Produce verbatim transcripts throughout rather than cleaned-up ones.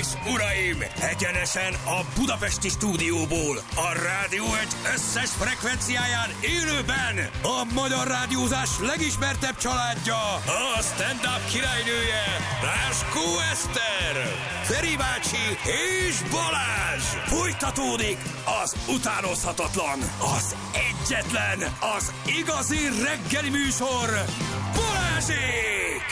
és uraim, egyenesen a budapesti stúdióból, a Rádió egy összes frekvenciáján élőben a magyar rádiózás legismertebb családja, a stand-up királynője, Ráskó Eszter, Feri bácsi és Balázs. Folytatódik az utánozhatatlan, az egyetlen, az igazi reggeli műsor, Balázsék!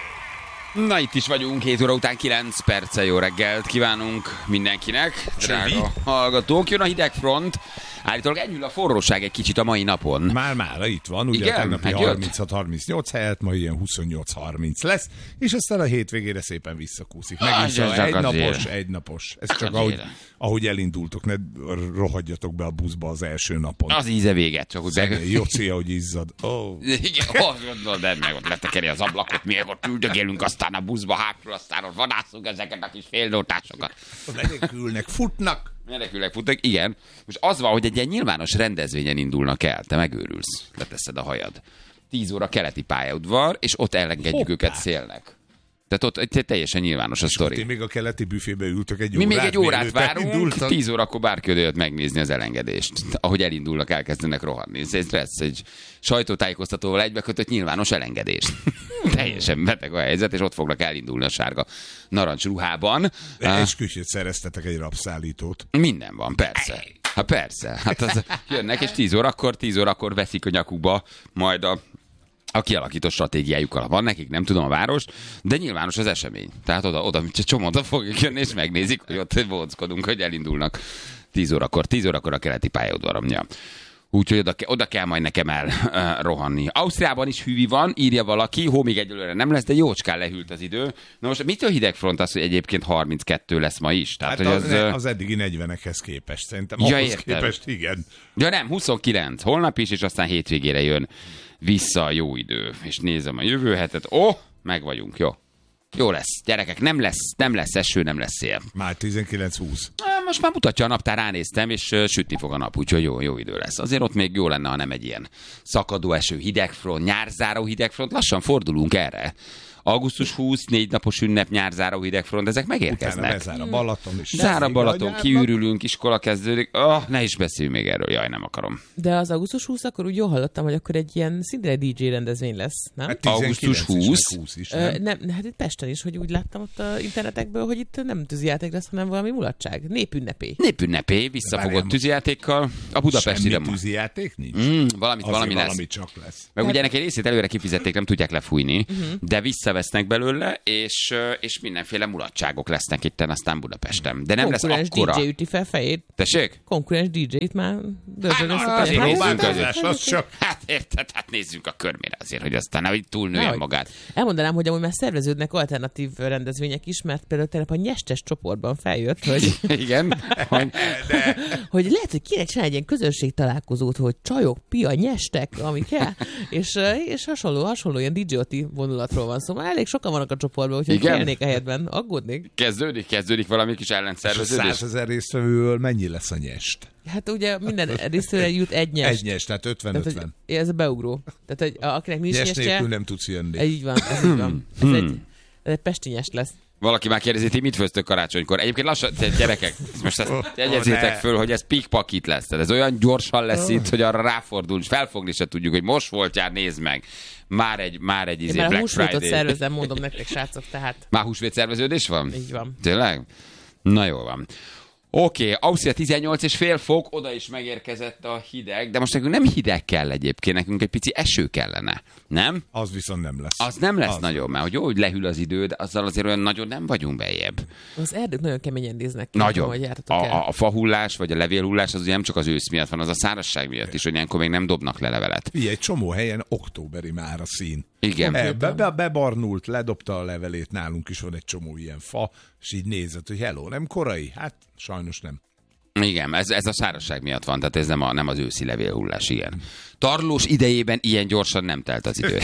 Na, itt is vagyunk, hét óra után kilenc perccel. Jó reggelt kívánunk mindenkinek, drága hallgatók. Jön a hidegfront, állítólag enyhül a forróság egy kicsit a mai napon. Már-már itt van, ugye igen, tegnapi harminchat harmincnyolc helyett ma ilyen huszonnyolc harminc lesz, és aztán a hétvégére szépen visszakúszik. Megint ah, egy napos, egy napos. Ez csak ahogy, ahogy elindultok, ne rohadjatok be a buszba az első napon. Az íze véget. Csak úgy be... Jóci, ahogy izzad. Oh. Igen, oh, de meg ott letekeri az ablakot, miért ott üldögélünk aztán a buszba hátul, aztán ott vadászunk ezeket a kis félnótásokat. Menekülnek, futnak. Menekülnek, futnak, igen. Most az van, hogy egy ilyen nyilvános rendezvényen indulnak el, te megőrülsz, leteszed a hajad. Tíz óra keleti pályaudvar, és ott elengedjük Hoppá. őket szélnek. Tehát ott teljesen nyilvános a sztori. Én még a keleti büfébe ültök egy Mi órát. Mi még egy órát várunk, tíz órakor bárki jött megnézni az elengedést. Ahogy elindulnak, elkezdenek rohanni. Ez lesz egy sajtótájékoztatóval egybekötött nyilvános elengedést. Teljesen beteg a helyzet, és ott fognak elindulni a sárga narancs ruhában. Esküsét szereztetek egy rabszállítót. Minden van, persze. Hát persze. Hát az, jönnek, és tíz órakor, tíz órakor veszik a nyakukba majd a a kialakított stratégiájukkal van nekik, nem tudom a várost, de nyilvános az esemény. Tehát oda, oda csomóta fogjuk jönni, és megnézik, hogy ott bóckodunk, hogy elindulnak tíz órakor. tíz órakor a keleti pályaudvaron. Ja. Úgyhogy oda, oda kell majd nekem el uh, rohanni. Ausztriában is hűvi van, írja valaki, hó még egyelőre nem lesz, de jócskán lehűlt az idő. Na most mitől hidegfront az, hogy egyébként harminckettő lesz ma is? Tehát, hát hogy az, az, az eddigi negyvenekhez képest, szerintem ja, ahhoz értem. képest, igen. Ja nem, huszonkilenc, holnap is, és aztán hétvégére jön vissza a jó idő. És nézem a jövő hetet, ó, oh, meg vagyunk, jó. Jó lesz, gyerekek, nem lesz, nem lesz eső, nem lesz szél. Már tizenkilenc húsz. Most már mutatja a naptár, ránéztem, és sütni fog a nap, úgyhogy jó, jó idő lesz. Azért ott még jó lenne, ha nem egy ilyen szakadó eső, hidegfront, nyárzáró hidegfront, lassan fordulunk erre. augusztus huszadika, négy napos ünnep, nyárzáró hidegfront, ezek megérkeznek. Utána bezár a Balaton is. Zár a Balaton, kiürülünk, iskola kezdődik. Oh, ne is beszéljünk még erről, jaj, nem akarom. De az augusztus huszadika, akkor úgy jól hallottam, hogy akkor egy ilyen szinte dé dzsé rendezvény lesz, nem? Hát augusztus huszadika is, nem? Ö, nem, hát itt Pesten is, hogy úgy láttam ott a internetekből, hogy itt nem tűzijáték lesz, hanem valami mulatság. Népünnepé. Népünnepé, visszafogott tűzijátékkal. A budapesti semmi tűzijáték nincs? Mm, valamit, valami lesz. Valami csak lesz. Meg ugye ennek egy részét előre kifizették, nem tudják lefújni, uh-huh. de visszavesznek belőle, és, és mindenféle mulatságok lesznek itten aztán Budapesten. De nem konkurens lesz akkora. dé dzsé üti fel fejét. Tessék? Konkurens dé dzsé itt már dörzsölös hát, a fejét. Az csak. Hát érted, hát nézzünk a körmére azért, hogy aztán hogy túlnőjen magát. Elmondanám, hogy amúgy már szerveződnek alternatív rendezvények is, mert például tegnap a nyestes csoportban feljött, hogy, igen, hogy... De... hogy lehet, hogy kéne csinálni egy ilyen közönség találkozót, hogy csajok, pia, nyestek, ami kell, és, és hasonló, hasonló ilyen dé dzsé-oti vonulatról van szó. Szóval elég sokan vannak a csoportban, úgyhogy félnék a helyetben, aggódnék. Kezdődik, kezdődik valami kis ellenszerveződés. százezer résztvevőből mennyi lesz a nyest? Hát ugye minden résztvevőre jut egy nyest. Egy nyest, tehát ötven-ötven. Ez a beugró. Tehát, hogy akinek nincs nyest nyestje... nélkül nem tudsz jönni. Így van, ez így van. Ez egy, ez egy pesti nyest lesz. Valaki már kérdezi, hogy mit főztök karácsonykor. Egyébként lassan, gyerekek, most ezt jegyezzétek föl, hogy ez pikpakit lesz. Tehát ez olyan gyorsan lesz itt, hogy arra ráfordul, és felfogni se tudjuk, hogy most voltál, nézd meg. Már egy, már egy izé, Black Friday. Már szervezem, mondom nektek, srácok, tehát. Már húsvét szerveződés van? Így van. Tényleg? Na jó van. Oké, okay, Ausztria tizennyolc és fél fok, oda is megérkezett a hideg, de most nekünk nem hideg kell egyébként, nekünk egy pici eső kellene, nem? Az viszont nem lesz. Az nem lesz az nagyon, mert hogy jó, hogy lehűl az idő, de azzal azért olyan nagyon nem vagyunk bejebb. Az erdők nagyon keményen néznek ki. Nagyon. A, a, a fahullás, vagy a levélhullás az ugye nem csak az ősz miatt van, az a szárazság miatt is, hogy ilyenkor még nem dobnak le levelet. Ilyen egy csomó helyen októberi már a szín. Igen. E, be, be, bebarnult, ledobta a levelét, nálunk is van egy csomó ilyen fa, és így nézett, hogy hello, nem korai? Hát sajnos nem. Igen, ez, ez a szárazság miatt van, tehát ez nem, a, nem az őszi levélhullás, igen. Tarlós idejében ilyen gyorsan nem telt az idő.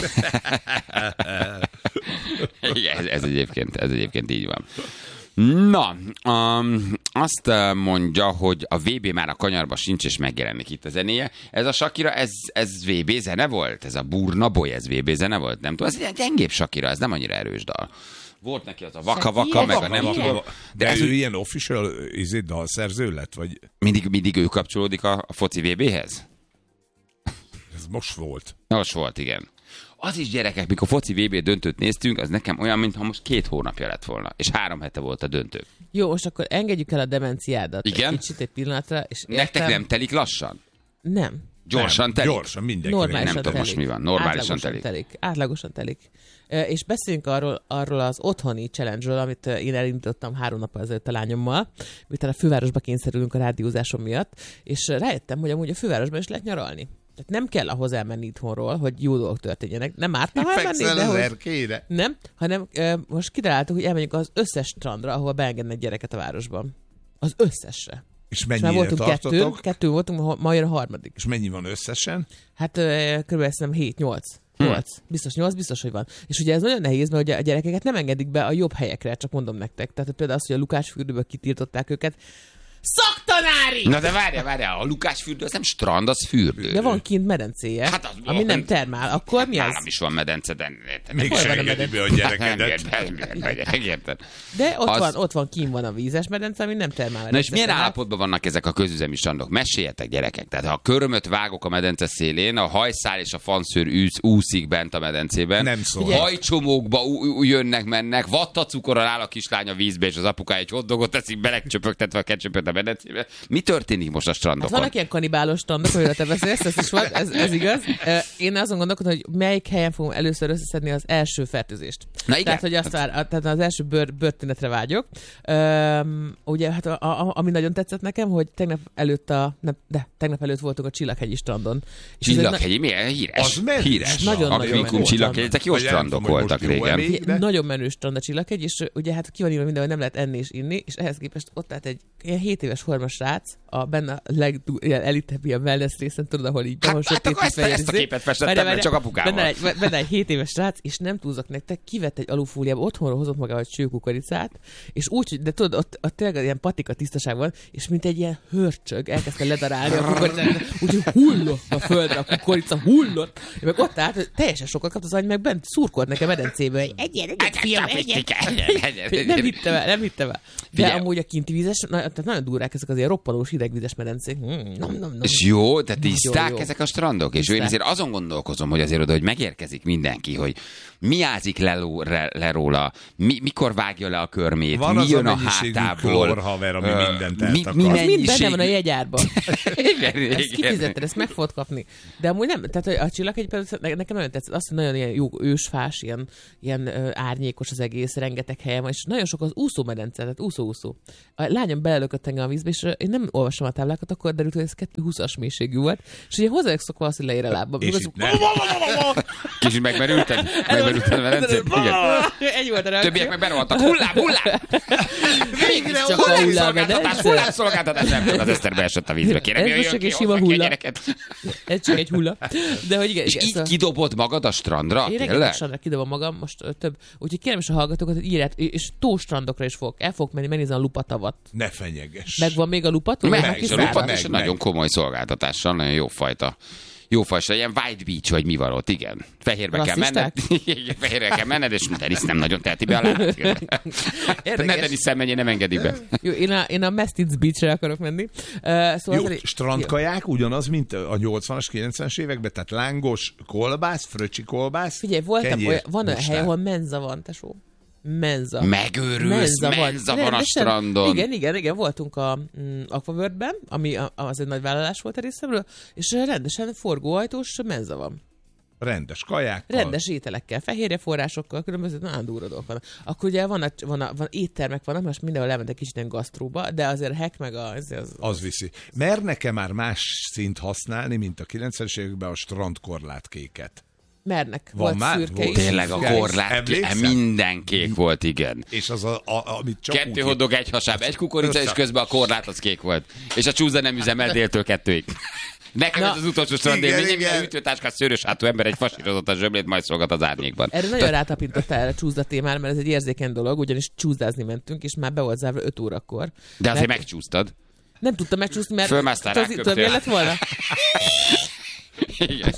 Igen, ez, ez, egyébként, ez egyébként így van. Na, um, azt mondja, hogy a vé bé már a kanyarba sincs, és megjelenik itt a zenéje. Ez a Shakira, ez, ez vé bé zene volt? Ez a Burna Boy, ez vé bé zene volt? Nem tudom, ez egy gyengébb Shakira, ez nem annyira erős dal. Volt neki az a vaka-vaka, meg a nem tudom. De, de ez ő ilyen official izé, dalszerző lett? Vagy... Mindig, mindig ő kapcsolódik a, a foci vé béhez? Ez most volt. Most volt, igen. Az is, gyerekek, mikor foci vé bé döntőt néztünk, az nekem olyan, mintha most két hónapja lett volna, és három hete volt a döntő. Jó, most akkor engedjük el a demenciádat. Igen? Egy kicsit egy pillanatra. És nektek értem... nem telik lassan? Nem. Gyorsan nem, telik? Gyorsan, mindenki. Normálisan nem tudom most mi van. Normálisan telik. telik. Átlagosan telik. És beszéljünk arról, arról az otthoni challenge-ről, amit én elindítottam három nap ezelőtt a lányommal, miután a fővárosba kényszerülünk a rádiózásom miatt, és rájöttem, hogy amúgy a fővárosban is lehet nyaralni. Tehát nem kell ahhoz elmenni itthonról, hogy jó dolgok történjenek. Nem ártna, ha elmenni, de az hogy... erkére. Nem, hanem uh, most kitaláltuk, hogy elmenjünk az összes strandra, ahol beengednek gyereket a városban. Az összesre. És És mennyire voltunk tartotok? kettő, kettő voltunk, ma jön a harmadik. És mennyi van összesen? Hát uh, körülbelül szerintem hét nyolc. nyolc. Hmm. Biztos nyolc, biztos, hogy van. És ugye ez nagyon nehéz, mert ugye a gyerekeket nem engedik be a jobb helyekre, csak mondom nektek. Tehát például az, hogy a Lukács-fürdőből kitiltották őket. Szaktanári! Na de várjál, várjál, a Lukács-fürdő az nem strand, az fürdő. De van kint medencéje, hát az ami nem termál. Akkor hát mi az? Nálam is van medence, de... Még se engedi be a gyerekedet. Megérted. De ott, az... van, ott van, kint van a vízes medence, ami nem termál medence. Na és milyen állapotban vannak ezek a közüzemi strandok? Meséljetek, gyerekek. Tehát ha a körmöt vágok a medence szélén, a hajszál és a fanszőr úsz, úszik bent a medencében. Nem szól. Hajcsomókba jönnek, mennek, vattacukorral áll a kislány a vízbe, és az apukája egy hotdogot teszik, belecsöpögtetve a ketchupot a medencébe. Mi történik most a strandokon? Hát vannak ilyen kanibálos strandok, amiről te beszélsz, ez is van, ez, ez igaz. Én azon gondolkodom, hogy melyik helyen fogom először összeszedni az első fertőzést. Na igen. Tehát, hogy azt vár, tehát az első bőr, börtönetre vágyok. Üm, ugye, hát a, a, ami nagyon tetszett nekem, hogy tegnap előtt a, ne, de tegnap előtt voltunk a Csillaghegyi strandon. Csillaghegyi, milyen híres? Az menő. Híres. Nagyon-nagyon menő. Csillaghegy, ezek jó strandok voltak régen. Elég, de... Nagyon menő strand a Csillaghegy, és ugye hát ki van írva minden, hogy nem lehet enni és inni, és ehhez képest ott állt egy ilyen hét éves hormas srác, a benne a legelitebb ilyen wellness részen, tudod, ahol így... Hát, ahol hát akkor ezt, ezt a képet festettem, mert csak apukával. Benne egy, benne egy hét éves srác, és nem túlzok nektek, kivett egy alufóliába, otthonról hozott magával egy csőkukoricát, és úgy, de tudod, ott, ott tényleg ilyen patika tisztaság van, és mint egy ilyen hörcsög, elkezdte ledarálni a kukoricát, úgyhogy hullott a földre, a kukorica hullott, és meg ott állt, hogy teljesen sokat kapta az agy, meg bent szurkolt nekem medencébe, hogy egyet, egyet, fiam, egyet. Nem hittem el, nem hittem el. De amúgy a kinti vízes, tehát nagyon durrák ezek az ilyen roppanós hidegvizes medencék. Mm, nom, nom, nom. És jó, de tiszták ezek a strandok? És én azért azon gondolkozom, hogy azért oda, hogy megérkezik mindenki, hogy mi ázik le, le, le róla, mi, mikor vágja le a körmét, van mi jön a, a hátából. klórhaver, ami uh, mindent mi, eltakar. mi Ez mennyiség... mind benne van a jegyárban. igen, ezt igen. kifizetted, ezt meg fogod kapni. De amúgy nem, tehát a Csillaghegy például nekem nagyon tetszett, azt, hogy nagyon ilyen jó ősfás, ilyen, ilyen uh, árnyékos az egész, rengeteg helyen van, és nagyon sok az úszómedence, tehát úszó-úszó. A lányom belelökött engem a vízbe, és én nem olvastam a táblákat, akkor derült, hogy ez kettőhúszas mélységű volt, és ugye hozzájuk szokva azt, hogy leér a lábba. Kicsit megmerülted? Megmerülted a medencét? Egy volt a reakció. Többiek meg berohantak. Hullám, hullám! Végre csak a hullámszolgáltatás, hullámszolgáltatás, nem tud, az Eszterbe esett a vízbe. Kérem, ez jöjjön csak ki, egy sima hozzak ki a hulla. gyereket. Ez csak egy hulla. De hogy igen, És igen, így szóval... kidobod magad a strandra? Én rengeteg strandra kidobom magam, most ö, több. Úgyhogy kérem is a hallgatókat, hogy írját, és tóstrandokra is fogok. El fogok menni, megnézni a Lupatavat. Ne fenyeges. Megvan még a Lupat? Meg, és a lupat is meg, nagyon meg. komoly szolgáltatással, nagyon jó fajta. Jó fajta, ilyen White Beach, vagy mi van ott, igen. Fehérbe kell menned, fehérbe kell menned, és Denis nem nagyon teheti be a lábát. Ne Denis szemmenjé, nem engedik be. Jó, én a, én a Mestiz Beachre akarok menni. Uh, szóval Jó, azért... strandkaják ugyanaz, mint a nyolcvanas, kilencvenes években, tehát lángos kolbász, fröcsi kolbász. Figyelj, voltam, kenyér, olyan, van olyan mustár. hely, ahol menza van, tesó. Menza. Megőrülsz, menza, menza van, van a strandon. Igen, igen, igen, voltunk a mm, Aquaworld-ben, ami a, az egy nagy vállalás volt a részemről, és rendesen forgóajtós menza van. Rendes kajákkal. Rendes ételekkel, fehérje forrásokkal, különböző nagyon durva dolgok van. Akkor ugye van, a, van, a, van éttermek vannak, most mindenhol elmentek kicsit ilyen gasztróba, de azért a hack meg a... Az, az, az viszi. Mernek-e már más szint használni, mint a kilencvenes években a strandkorlátkéket? Mernek. Van volt már? szürke Volt. is. Tényleg a korlát, minden kék volt, igen. És az, a, a, amit csak Kettő úgy... hotdog, egy hasáb, egy kukorica, és közben a korlát az kék volt. És a csúza nem üzemel déltől kettőig. Nekem ez az utolsó strandélményem, hogy a hűtőtáskás szőrös hátú ember egy fasírozott a zsöblét, majd szolgat az árnyékban. Erre nagyon rátapintottál erre a csúszda témára, mert ez egy érzékeny dolog, ugyanis csúszdázni mentünk, és már be volt zárva öt órakor. De azért mert... megcsúsztad. Nem tudtam megcsúszni, mert... Fölmásztál rá, tudod, miért lett volna? Igen.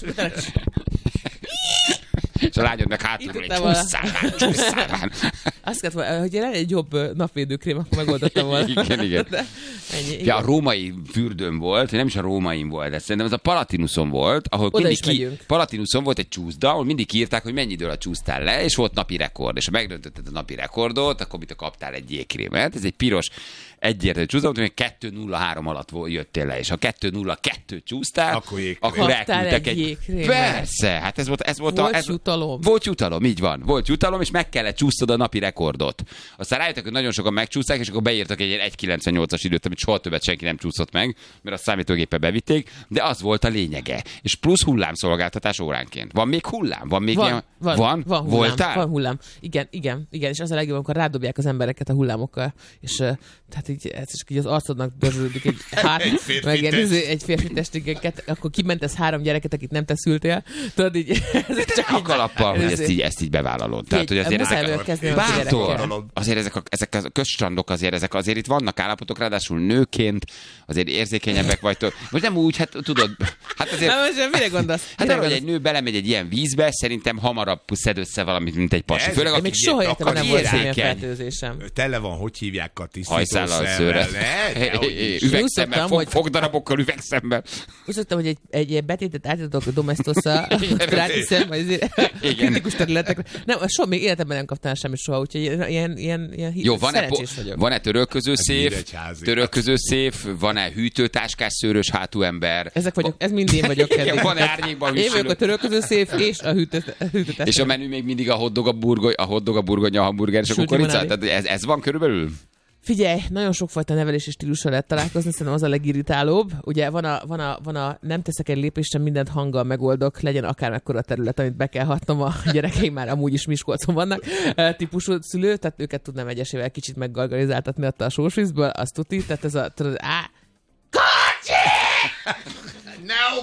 És a lányod meg hátul, hogy csúszszál már, csúszszál már. Azt kellett volna, hogy lenne egy jobb napvédőkrém, akkor megoldottam volna. Igen, igen. De ennyi, ja, a római fürdőn volt, nem is a rómain volt, de szerintem ez a Palatinuson volt, ahol oda mindig ki, Palatinuson volt egy csúszda, ahol mindig kiírták, hogy mennyi idő alatt csúsztál le, és volt napi rekord. És ha megdöntötted a napi rekordot, akkor mit kaptál egy jégkrémet. Ez egy piros egyértelmű csúszda, hogy kettő nulla három alatt jöttél le, és ha kettő nulla kettő csúsztál, akkor, akkor elküldtek egy... egy... Persze, hát ez volt, ez volt, volt a... Ez... jutalom. Volt jutalom, így van. Volt jutalom, és meg kellett csúsztod a napi rekordot. Aztán rájöttek, hogy nagyon sokan megcsúszták, és akkor beírtak egy egy kilencvennyolcas időt, amit soha többet senki nem csúszott meg, mert a számítógépe bevitték, de az volt a lényege. És plusz hullámszolgáltatás óránként. Van még hullám? Van még van, ilyen... van, van? van hullám, Voltál? Van hullám. Igen, igen, igen, és az a legjobb, amikor rádobják az embereket a hullámokkal, és uh, tehát így, ez is így az arcodnak dörzsölődik egy hát, egy meg egy, egy férfi testéket, akkor kimentesz három gyereket, akit nem te szültél. Tudod, így... Ez csak a kalappal, hogy ezt így, ezt így bevállalod. Tehát, hogy azért ezek, bátor, azért ezek a, ezek a közstrandok azért, ezek azért itt vannak állapotok, ráadásul nőként, azért érzékenyebbek vagytok. Most nem úgy, hát tudod, hát azért... Na most mire gondolsz? Hát arra, hogy egy nő belemegy egy ilyen vízbe, szerintem hamarabb szed össze valamit, mint egy pasi. Főleg, aki még soha értem, nem volt ilyen fertőzésem. Tele van, hogy hívják a tisztítószerrel. Üvegszemmel, fogdarabokkal, üvegszemmel. Úgy szoktam, hogy egy, egy betétet átadok a Domestosszal, rátiszem, kritikus területekre. Nem, soha még életemben nem kaptam semmi soha, úgyhogy ilyen, ilyen, ilyen jó, van-e, vagyok. Van-e törölköző széf, törölköző széf, van-e hűtőtáskás szőrös hátú ember? Ezek vagyok, ez mind én vagyok. Van-e árnyékban én vagyok a törölköző széf és a hűtőtáskás. És a menü még mindig a hotdog, a burgoly, a hotdog, a burgonya, a hamburger és a kukorica? Tehát ez, ez van körülbelül? Figyelj, nagyon sokfajta nevelési stílusra lehet találkozni, szerintem az a legirritálóbb. Ugye van a, van a, van a nem teszek egy lépést, sem mindent hanggal megoldok, legyen akármekkora terület, amit be kell hatnom, a gyerekeim már amúgy is Miskolcon vannak, típusú szülő, tehát őket tudnám egyesével kicsit meggargalizáltatni attól a sósvízből, azt tuti, tehát ez a, tudod, á, Karcsi! No!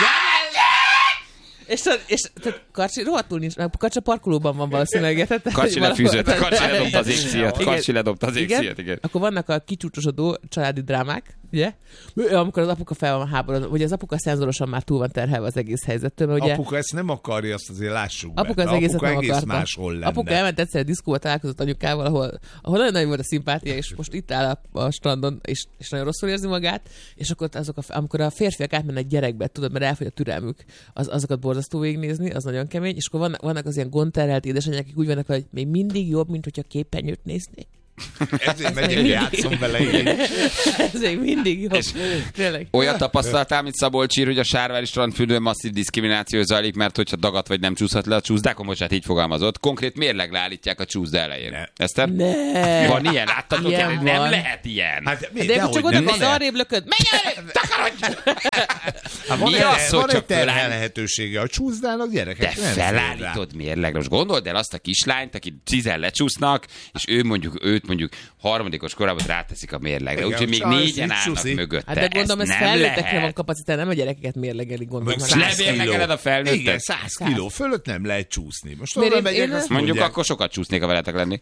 És, és tehát Karcsi rohadtul nincs, Karcsi a parkolóban van valószínűleg. Karcsi lefűzött, Karcsi ledobta az égszíjat, Karcsi ledobta az égszíjat, igen. Akkor vannak a kicsúcsosodó családi drámák, ugye? Amikor az apuka fel van háborodva, ugye az apuka szenzorosan már túl van terhelve az egész helyzettől. Mert ugye... Apuka ezt nem akarja, azt azért lássuk be. Apuka az egészet apuka nem egész akarta. máshol lenne. Apuka elment egyszer a diszkóba, találkozott anyukával, ahol, ahol nagyon nagy volt a szimpátia, és most itt áll a, a strandon, és, és nagyon rosszul érzi magát, és akkor azok a, amikor a férfiak átmennek gyerekbe, tudod, mert elfogy a türelmük, az, azokat borzasztó végignézni, az nagyon kemény, és akkor vannak, vannak az ilyen gondterhelt édesanyák, akik úgy vannak, hogy még mindig jobb, mint hogyha képernyőt néznék. Ezért megyek, játszom vele. Ez még mindig jobb. Olyat tapasztaltál, mint Szabolcsír, hogy a Sárvári strandfürdőn masszív diszkrimináció zajlik, mert hogyha dagat vagy nem csúszhat le a csúszdákon, most hát így fogalmazott, konkrét mérlegre állítják a csúszda elején. Eszter? Ne. Van ilyen? Láttatok ilyen el? Nem lehet ilyen. Hát, mi, de, de csak oda az arrébb lököd. Menj el! Takarodj! Hát van, az, van egy terhel lehetősége a csúszdának, gyerekek. De felállítod mérlegre. Most gondold el azt a kislányt, aki cizel lecsúsznak, és ő mondjuk őt mondjuk harmadikos korában ráteszik a mérlegre. Úgyhogy még négyen állnak mögötte. Hát de gondolom, ez felnőttekre van kapacitás, nem a gyerekeket mérlegelik, gondolom. Lemérlegeled a felnőttet? Igen, száz kiló fölött nem lehet csúszni. Most oda megyek, azt mondjuk, mondják. Akkor sokat csúsznék, ha veletek lenni.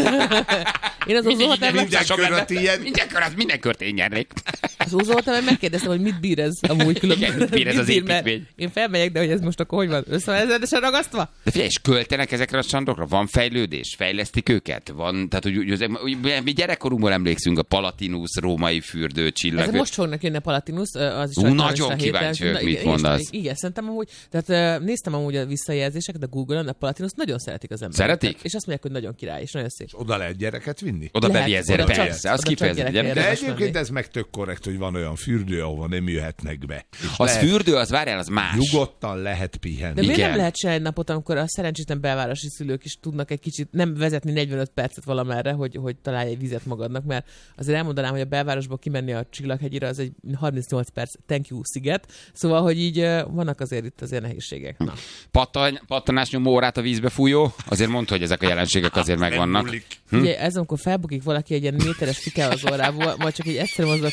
Én az úzóhotelben... Minden kört én nyernék. Az úzóhotelben megkérdeztem, hogy mit bír ez amúgy különböző. Mit bír ez az építmény? Én felmegyek, de hogy ez most akkor hogy van? Összevezedesen ragasztva? De figyelj, és költenek ezekre a strandokra? Van fejlődés? Fejlesztik őket? Van, tehát, hogy, hogy, hogy mi gyerekkorunkból emlékszünk a Palatinus, római fürdő, csillag. Ez most fognak jönni a Palatinus, az is Ú, nagyon kíváncsi vagyok, mit mondasz. Igen, szerintem amúgy, tehát néztem amúgy a visszajelzéseket a Google-on, a Palatinus nagyon szeretik az emberek. Szeretik? És azt mondják, hogy nagyon király, és nagyon szép. És oda lehet gyereket vinni? Oda beviezél, persze, az kifejezetten gyerek. De egyébként ez meg tök korrekt, hogy van olyan fürdő, ahova nem jöhetnek be. Az fürdő, az várjál, az más. Nyugodtan lehet pihenni. De miért nem lehet se egy napot, amikor a szerencsétlen belvárosi szülők is tudnak egy kicsit nem vezetni negyvenöt percet valamerre, hogy, hogy találj egy vizet magadnak, mert azért elmondanám, hogy a belvárosból kimenni a Csillaghegyire az egy harmincnyolc perc thank you sziget, szóval, hogy így vannak azért itt azért nehézségek. Na. Pattan, pattanás nyomó órát a vízbe fújó, azért mondta, hogy ezek a jelenségek azért megvannak. Hm? Ugye ez, amikor felbukik valaki egy ilyen méteres fikával az órából, majd csak egy egyszer mozdulat, hogy leráz,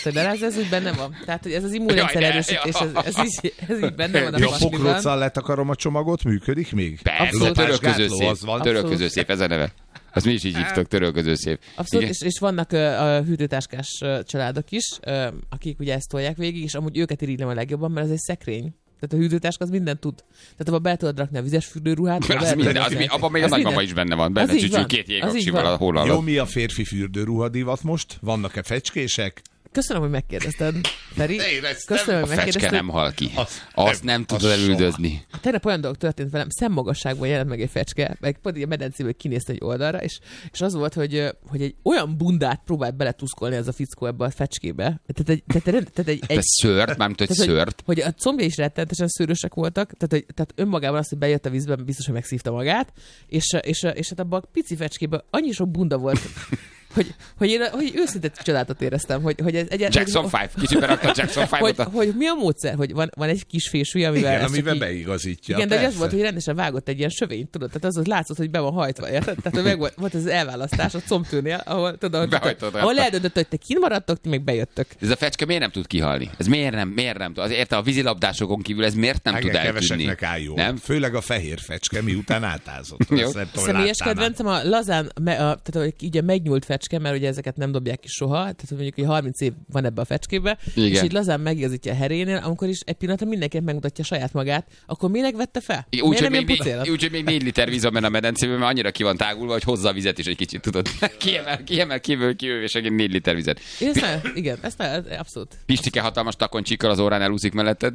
ez úgy benne van. Tehát, hogy ez az immunrendszer erősítés, ez, ez, így, ez így benne van. A pokróccal letakarom a csomagot, működik még? Persze, törölközőszép. Törölközőszép, ez a neve. Azt mi is így hívtak, törölközőszép. Abszolút, és, és vannak uh, a hűtőtáskás uh, családok is, uh, akik ugye ezt tolják végig, és amúgy őket irigylem a legjobban, mert ez egy szekrény. Tehát a hűtőtáska az mindent tud. Tehát abban be tudod rakni a vizes fürdőruhát. Az minden, az mi, abban még a nagymama is benne van. Benne csücsül két jégaksival a hol alatt. Jó, mi a férfi fürdőruha divat most? Vannak-e fecskések? Köszönöm, hogy megkérdezted, Feri. Köszönöm, hogy a fecske nem hal ki. Azt, azt nem, nem tudod elüldözni. Tegnap olyan dolog történt velem, szemmagasságban jelent meg egy fecske, meg pedig a medencéből kinézte egy oldalra, és, és az volt, hogy, hogy egy olyan bundát próbált beletuszkolni ez a fickó ebbe a fecskébe. Tehát egy, tehát, tehát egy, egy, szőrt, mármint egy szőrt. Hogy, hogy a combja is rettenetesen szőrösek voltak, tehát, hogy, tehát önmagában azt, hogy bejött a vízben, biztos, hogy megszívta magát, és, és, és, és hát abban a pici fecskében annyi sok bunda volt, Hogy, hogy én hogy őszintén csodálatot éreztem, hogy, hogy ez egyáltalán... Jackson öt, kicsit berakta Jackson ötöt. Hogy, hogy mi a módszer, hogy van, van egy kis fésű, amivel... Igen, amivel így, beigazítja. Igen, de az volt, hogy rendesen vágott egy ilyen sövényt, tudod? Tehát az, az látszott, hogy be van hajtva, érted? Tehát meg volt, volt az elválasztás a combtőnél, ahol, tudod, ahol, ahol eldöntött, hogy te kint maradtok, ti meg bejöttök. Ez a fecske miért nem tud kihalni? Ez miért nem, miért nem tud? Az érte a vízilabdásokon kívül ez miért nem tud eltűnni? Keveseknek áll jó. Nem? Főleg a fehér fecske, miután átázott. Személyes kedvencem a lazán, tehát ugye megnyúlt fecske, mert ugye ezeket nem dobják ki soha, tehát mondjuk, hogy harminc év van ebbe a fecskébe, igen. És így lazán megigazítja a herénél, amikor is egy pillanatra mindenkinek megmutatja saját magát, akkor minek vette fel? Úgyhogy még, úgy, még négy liter víz van benne a medencében, mert annyira ki van tágulva, hogy hozza a vizet is egy kicsit, tudod. Kiemel, kiemel, kívül, kívül, és egész négy liter vizet. Ezt nem, igen, ezt nem, abszolút. Pistike hatalmas takoncsikkal az órán elúszik melletted.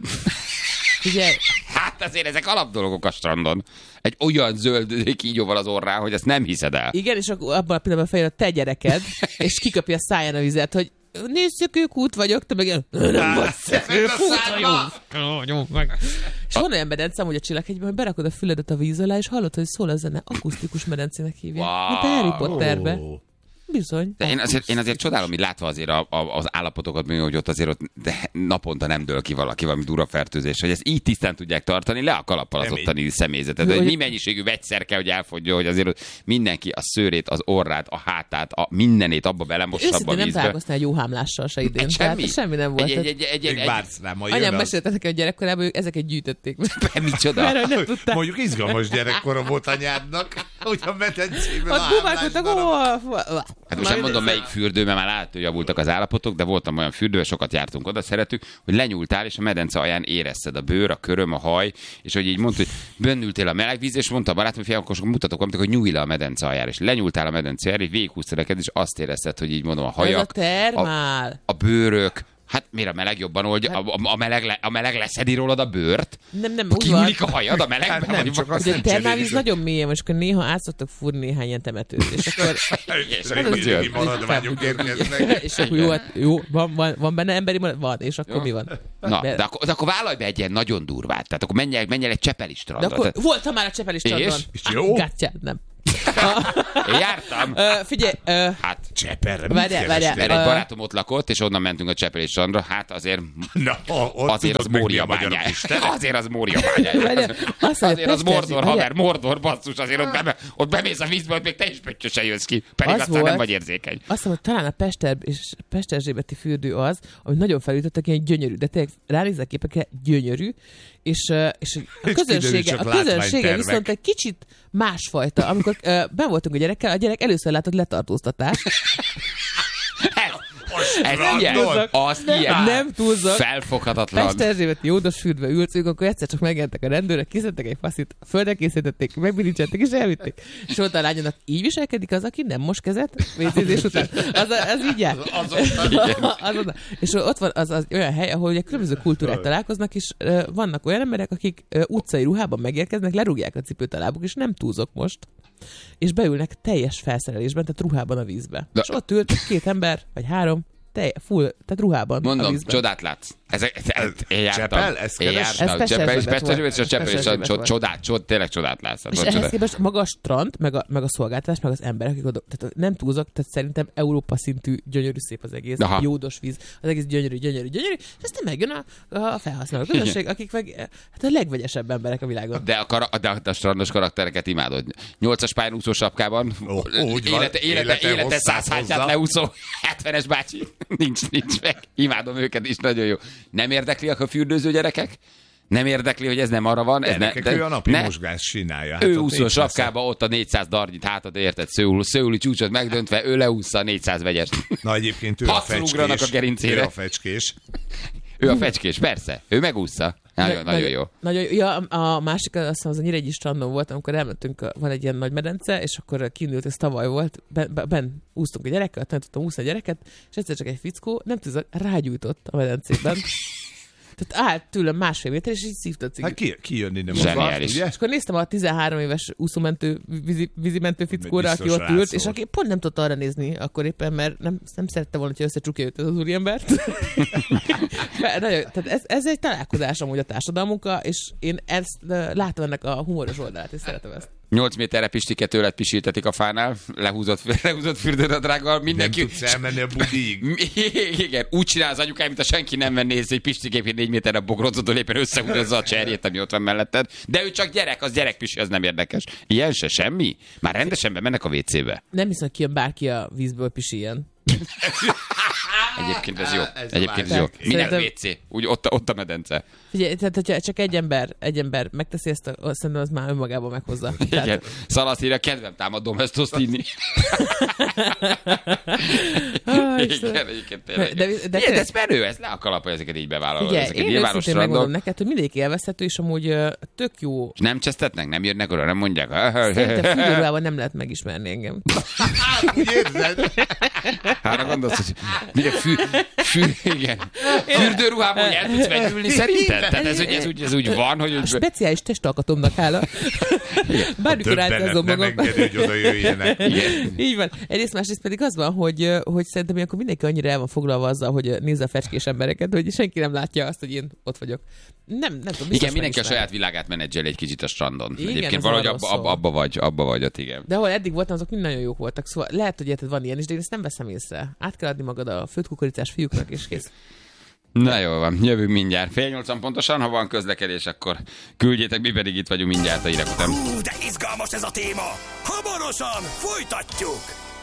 Ugye? Hát azért ezek alapdolgok a strandon. Egy olyan zöld kígyóval az orrán, hogy ezt nem hiszed el. Igen, és akkor abban a pillanatban feljön a te gyereked, és kikapja a száján a vizet, hogy nézzük, ők út vagyok, te meg ilyen, nem vagy szegő, vagyunk. És van olyan medencem, hogy a Csillaghegyben, hogy berakod a füledet a víz alá, és hallod, hogy szól a zene, akusztikus medencének hívják. Wow. Mint a Harry Potterbe. Bizony. De én azért, én azért csodálom, hogy látva azért a, a, az állapotokat, hogy ott azért ott de naponta nem dől ki valaki valami durva fertőzés, hogy ezt így tisztán tudják tartani, le a kalappal az ottani személyzetet. Hogy mi mennyiségű vegyszer kell, hogy elfogja, hogy azért mindenki a szőrét, az orrát, a hátát, a mindenét abba belemossa abba a vízbe. Nem találkoztál egy jó hámlással se idén. Semmi? semmi nem volt. Egy, egy, egy, egy, egy, anyám mesélte nekem, hogy gyerekkorában ők ezeket gyűjtötték. Micsoda? Mondjuk izgalmas gyerekkora volt anyádnak, hogy a medencében Hát most nem mondom, melyik fürdő, mert már látod, hogy javultak az állapotok, de voltam olyan fürdő, sokat jártunk oda, szeretük, hogy lenyúltál, és a medence alján érezted a bőr, a köröm, a haj, és hogy így mondta, hogy bennültél a meleg víz, és mondta a barátom, hogy fiam, akkor mutatok, amit, hogy nyújj le a medence aljára, és lenyúltál a medence aljára, és végighúztad neked, és azt érezted, hogy így mondom, a hajak, a, a bőrök. Hát miért a meleg jobban oldja? Hát, a, a, meleg le, a meleg leszedi rólad a bőrt? Nem, nem, kinyúlik a hajad a melegben? Hát nem, csak azt ugye a termálvíz nagyon mélyen, és akkor néha át szoktak fúrni néhány ilyen temetőt. És akkor... és maradványok érkeznek. És akkor jó, hát, jó van, van, van benne emberi marad? Van, és akkor jó. Mi van? Na, de akkor, de akkor vállalj be egy ilyen nagyon durvát. Tehát akkor menj el, menj el egy Csepeli strandra. De akkor tehát... voltam már a Csepeli strandon. És? És jó? Gátyá, nem. Én jártam. Uh, figyelj. Uh, hát Cseperre, várjál, várjál. Mert egy barátom ott lakott, és onnan mentünk a Csepeli strandra. Hát azért, Na, azért az Mória bányája. Azért az Mória bányája. Azért az Mordor, haver, Mordor, basszus. Azért ott, beme, ott bemész a vízbe, hogy még te is pöttyösen jössz ki. Pedig aztán volt, nem vagy érzékeny. Azt mondom, hogy talán a Pester és Pesterzsébeti fürdő az, ami nagyon felütöttek, ilyen gyönyörű, de tényleg ránézek képekre gyönyörű, és, és a közönsége, a közönsége viszont egy kicsit másfajta. Amikor uh, ben voltunk a gyerekkel, a gyerek először látott letartóztatást. Ez ilyen, az ilyen, nem túlzok. Felfoghatatlan. Pesterzsébeti Jódos fürdve ültünk, akkor egyszer csak megjelentek a rendőrök, kiszedtek egy faszit, földre készítették, megbilincseltek és elvitték. És volt a lányának, így viselkedik az, aki nem mos kezet vécézés után. Az, az így jár. Azonnal. És ott van az, az olyan hely, ahol ugye különböző kultúrák találkoznak, és uh, vannak olyan emberek, akik uh, utcai ruhában megérkeznek, lerúgják a cipőt a lábuk, és nem túlzok most. És beülnek teljes felszerelésben, tehát ruhában a vízbe. De... És ott ült két ember, vagy három, telj, full, tehát ruhában Mondom, a vízben. csodát látsz. Csepel? Ezt keres? Ez Csepel és Csepel és a csodát, tényleg csodát látsz. És ehhez képest maga a strand, meg a, meg a szolgáltatás, meg az emberek, akik oda, tehát nem túlzok, tehát szerintem Európa szintű gyönyörű szép az egész, Aha. jódos víz, az egész gyönyörű, gyönyörű, gyönyörű, és aztán megjön a, a felhasználó közösség, akik meg hát a legvegyesebb emberek a világon. De a, kara, de a strandos karaktereket imádod. Nyolcas pályán úszó sapkában, oh, élete, élete, élete száz hátját leúszó hetvenes bácsi, nincs, nincs meg. Imádom őket is, nagyon jó. Nem érdekli a fürdőző gyerekek? Nem érdekli, hogy ez nem arra van? Ez ne, de, ő a napi ne, mozgás csinálja. Hát ő úszó sapkába, ott a négyszáz darnyit hátad, érted? Szőul, szőuli csúcsot megdöntve, ő leúszza a négyszáz vegyest. Na egyébként ő a fecskés. A gerincére. Ő a fecskés. Ő a fecskés, persze. Ő megúszza. Nagyon, nagyon jó. Nagyon, ja, a másik, azt hiszem, az a Nyíregyi strandon volt, amikor elmentünk, van egy ilyen nagy medence, és akkor kiindult, ez tavaly volt, ben, ben úsztunk a gyerekkel, nem tudtam úszni a gyereket, és egyszer csak egy fickó, nem tudom, rágyújtott a medencében. Tehát állt tőlem másfél méter, és így szívta a cigit. Hát ki, ki jönni nem Zseniális. És akkor néztem a tizenhárom éves úszómentő, vízi, vízimentő fickóra, aki ott ült, és aki pont nem tudta arra nézni akkor éppen, mert nem, nem szerette volna, hogy összecsukja őt ez az úriembert. Tehát ez, ez egy találkozás amúgy a társadalmunkkal, és én ezt látom ennek a humoros oldalát, és szeretem ezt. nyolc méterre Pistike tőled pisítetik a fánál, lehúzott, lehúzott fürdőnadrággal, mindenki... Nem tudsz elmenni a budig. Igen, úgy csinál az anyukám, mint a senki nem venné észre, hogy Pistikép négy méterre bogrózodó éppen összehúzza a cserjét, ami ott van melletted. De ő csak gyerek, az gyerekpisi, az nem érdekes. Ilyen se, semmi? Már rendesen bemennek a vécébe. Nem hiszem, hogy kijön bárki a vízből pisiljen. Egyébként ez jó. Egyébként ez jó. Minden vé cé. Úgy ott, ott a medence. Figyelj, tehát hogyha csak egy ember, egy ember megteszi ezt, a, szerintem az már önmagában meghozza. Igen. Tehát... Szalaszírja, kedvem támadom ezt azt inni. Igen, egyébként tényleg. De, de, de igen, ez menő, ez le a kalap, hogy ezeket így bevállalod. Figyelj, én őszintén megmondom neked, hogy mindegyik élvezhető, és amúgy uh, tök jó. És nem csesztetnek? Nem jönnek oda? Nem mondják? Szerintem fürdőruhában nem lehet megismerni engem. Úgy érzed? Hára gondolsz, hogy mire fű, fű, igen. Fürdőruhában el tudsz vegyülni szerinted? Tehát ez, ez, úgy, ez úgy van, hogy... A speciális testalkatomnak hála. Bármikor átkozom magam. Nem engedő, hogy oda jöjjenek. Így van. Egyrészt másrészt pedig az van, hogy, hogy szerintem akkor mindenki annyira el van foglalva azzal, hogy nézze a fecskés embereket, hogy senki nem látja azt, hogy én ott vagyok. Nem, nem tudom. Igen, mindenki a saját világát menedzsel egy kicsit a strandon. Igen, egyébként valahogy abba, abba, abba vagy, abba vagy ott, igen. De ahol eddig voltam, azok mind nagyon jók voltak. Szóval lehet, hogy érted, van ilyen is, de én ezt nem veszem észre. Át kell adni magad a főkukoricás fiúknak, és kész. Na jól van, jövünk mindjárt. Fél nyolcan pontosan, ha van közlekedés, akkor küldjétek, mi pedig itt vagyunk mindjárt a hírek után. Hú, de izgalmas ez a téma! Hamarosan folytatjuk!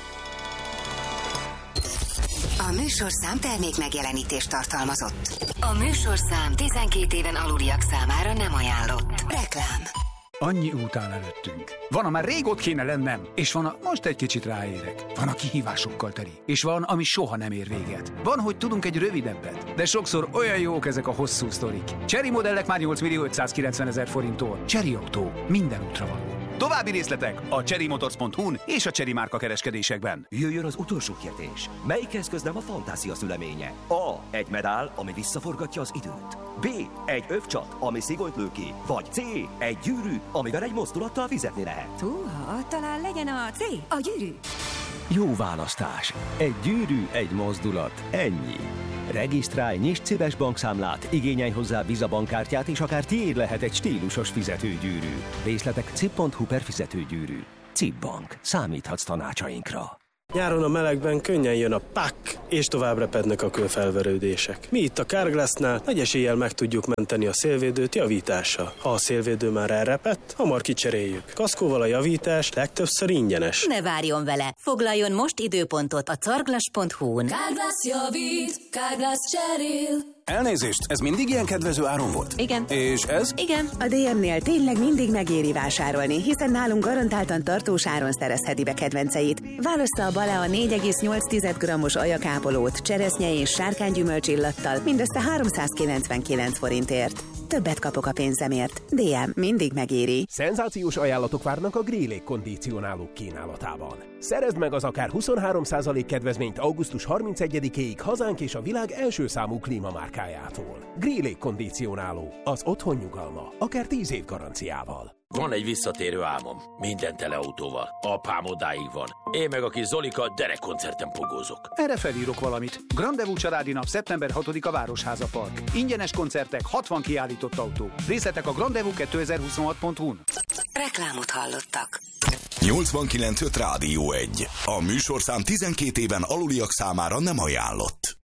A műsorszám termék megjelenítést tartalmazott. A műsorszám tizenkét éven aluliak számára nem ajánlott. Reklám. Annyi út áll előttünk. Van, a már rég ott kéne lennem, és van, a most egy kicsit ráérek. Van, a kihívásokkal teli, és van, ami soha nem ér véget. Van, hogy tudunk egy rövidebbet, de sokszor olyan jók ezek a hosszú sztorik. Chery modellek már nyolc millió ötszázkilencven ezer forinttól. Chery Autó. Minden útra való. További részletek a cherry motors pont hu-n és a Chery márka kereskedésekben. Jöjjön az utolsó kérdés. Melyik eszköz nem a fantázia szüleménye? A. Egy medál, ami visszaforgatja az időt. B. Egy övcsat, ami szigolyt lő ki. Vagy C. Egy gyűrű, amivel egy mozdulattal fizetni lehet. Húha, talán legyen a C. A gyűrű. Jó választás. Egy gyűrű, egy mozdulat. Ennyi. Regisztrálj, nyisd szíves bankszámlát, igényelj hozzá Visa bankkártyát, és akár tiéd lehet egy stílusos fizetőgyűrű. Részletek cip pont hu per fizetőgyűrű. cip Bank. Számíthatsz tanácsainkra. Nyáron a melegben könnyen jön a pak, és tovább repednek a kőfelverődések. Mi itt a Carglassnál nagy eséllyel meg tudjuk menteni a szélvédőt javítással. Ha a szélvédő már elrepett, hamar kicseréljük. Kaszkóval a javítás legtöbbször ingyenes. Ne várjon vele! Foglaljon most időpontot a carglass pont hu-n. Carglass javít, Carglass cserél. Elnézést, ez mindig ilyen kedvező áron volt? Igen. És ez? Igen. A dé em-nél tényleg mindig megéri vásárolni, hiszen nálunk garantáltan tartós áron szerezheti be kedvenceit. Válassza a Balea négy egész nyolc grammos ajakápolót cseresznye és sárkánygyümölcs illattal mindössze háromszázkilencvenkilenc forintért. Többet kapok a pénzemért. dé em mindig megéri. Szenzációs ajánlatok várnak a Grey Lake kondicionálók kínálatában. Szerezd meg az akár huszonhárom százalék kedvezményt augusztus harmincegyedikéig hazánk és a világ első számú klímamárkájától. Grey Lake kondicionáló. Az otthon nyugalma. Akár tíz év garanciával. Van egy visszatérő álmom, minden tele autóval. Apám odáig van. Én meg a kis Zolika derekkoncerten pogózok. Erre felírok valamit. Grandevú családi nap szeptember hatodika Városháza Park. Ingyenes koncertek, hatvan kiállított autó. Részletek a grandevú kétezer-huszonhat pont hu-n. Reklámot hallottak. nyolcvankilenc öt Rádió egy. A műsorszám tizenkét éven aluliak számára nem ajánlott.